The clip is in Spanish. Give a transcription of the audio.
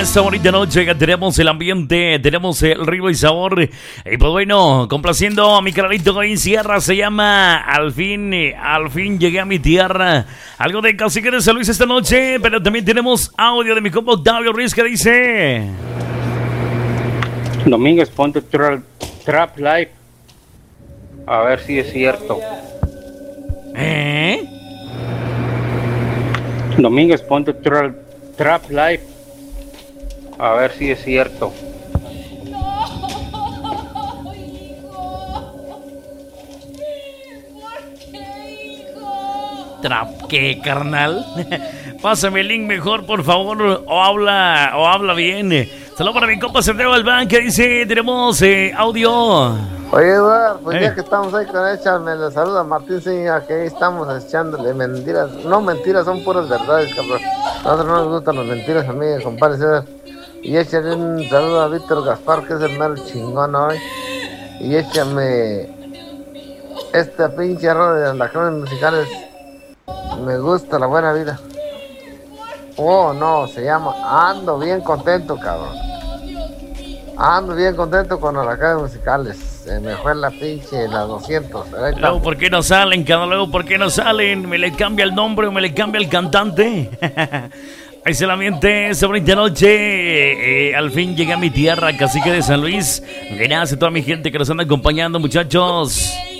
esta bonita noche que tenemos el ambiente, tenemos el ritmo y sabor. Y pues bueno, complaciendo a mi canalito Goin Sierra, se llama Al fin llegué a mi tierra. Algo de Cacique de San Luis esta noche, pero también tenemos audio de mi compa Octavio Ruiz que dice: Domínguez, ponte Trap Live. A ver si es cierto. Domínguez, ponte Trap Live. A ver si es cierto. ¿Trap qué, carnal? Pásame el link mejor, por favor, o habla bien. Saludos para mi compa Santiago Albán que dice, tenemos audio. Oye, Eduardo, pues ya que estamos ahí con échame, le saluda a Martín Zúñiga, que ahí estamos echándole mentiras. No mentiras, son puras verdades, cabrón. A nosotros no nos gustan las mentiras, a mí, compadre César. Y échale un saludo a Víctor Gaspar, que es el mero chingón hoy. Y échame esta pinche rola de las crónicas musicales. Me gusta la buena vida. Oh, no, se llama Ando bien contento, cabrón. Ando bien contento con las crónicas musicales. Se me fue la pinche, la 200. Luego, ¿por qué no salen, cabrón? Luego, ¿por qué no salen? ¿Me le cambia el nombre o me le cambia el cantante? Ahí se la miente, esta bonita noche. Al fin llegué a mi tierra, Cacique de San Luis. Gracias a toda mi gente que nos anda acompañando, muchachos.